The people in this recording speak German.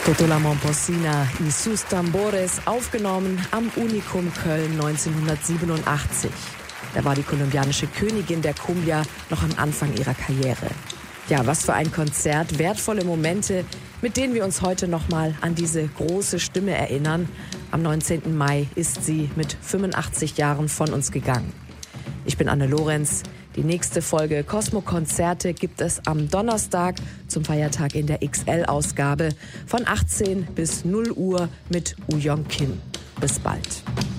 Sotto la Momposina y sus tambores, aufgenommen am Unicum Köln 1987. Da war die kolumbianische Königin der Cumbia noch am Anfang ihrer Karriere. Ja, was für ein Konzert, wertvolle Momente, mit denen wir uns heute nochmal an diese große Stimme erinnern. Am 19. Mai ist sie mit 85 Jahren von uns gegangen. Ich bin Anne Lorenz. Die nächste Folge Cosmo Konzerte gibt es am Donnerstag zum Feiertag in der XL-Ausgabe von 18 bis 0 Uhr mit Woo Young Kim. Bis bald.